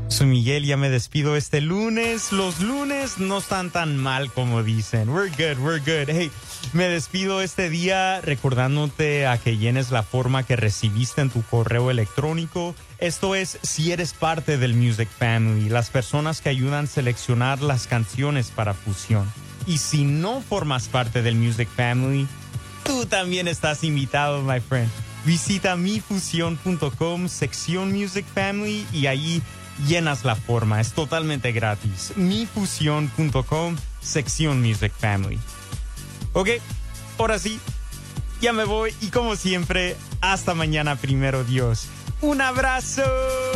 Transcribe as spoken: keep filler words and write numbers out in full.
Soy Miguel, ya me despido este lunes. Los lunes no están tan mal como dicen. We're good, we're good. Hey, me despido este día recordándote a que llenes la forma que recibiste en tu correo electrónico. Esto es si eres parte del Music Family, las personas que ayudan a seleccionar las canciones para Fusión. Y si no formas parte del Music Family, tú también estás invitado, my friend. Visita mi fusión punto com, sección Music Family, y ahí llenas la forma. Es totalmente gratis. mi fusión punto com, sección Music Family. Ok, ahora sí, ya me voy y como siempre, hasta mañana, primero Dios. ¡Un abrazo!